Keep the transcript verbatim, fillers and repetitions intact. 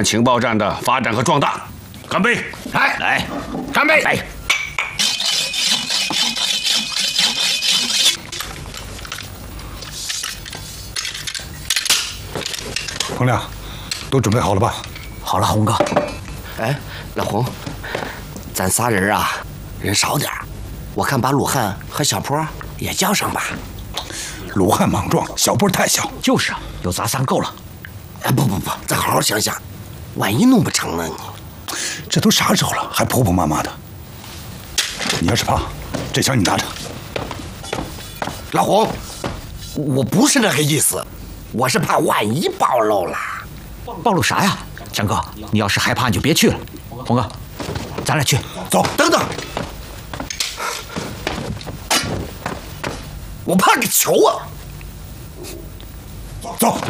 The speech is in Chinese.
们情报站的发展和壮大。干杯！ 来来， 干杯！ 来。 彭亮，都准备好了吧？ 好了，红哥。 哎，老洪，咱仨人啊，人少点儿，我看把鲁汉和小坡也叫上吧。 鲁汉莽撞，小坡太小。 就是啊，有咱仨够了。 哎，不不不，咱好好想想，万一弄不成呢？你这都啥时候了，还婆婆妈妈的？你要是怕，这枪你拿着。 老洪，我不是那个意思。 我是怕万一暴露了， 暴露啥呀？强哥，你要是害怕你就别去了。红哥，咱俩去。 走， 等等，我怕个球啊！ 走。